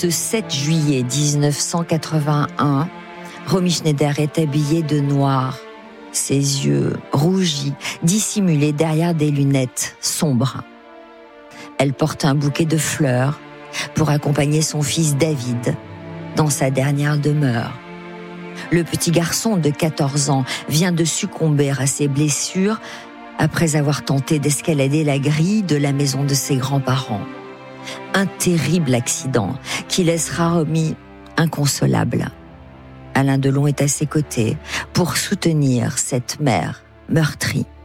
Ce 7 juillet 1981, Romy Schneider est habillée de noir, ses yeux rougis, dissimulés derrière des lunettes sombres. Elle porte un bouquet de fleurs pour accompagner son fils David dans sa dernière demeure. Le petit garçon de 14 ans vient de succomber à ses blessures après avoir tenté d'escalader la grille de la maison de ses grands-parents. Un terrible accident qui laissera Romy inconsolable. Alain Delon est à ses côtés pour soutenir cette mère meurtrie.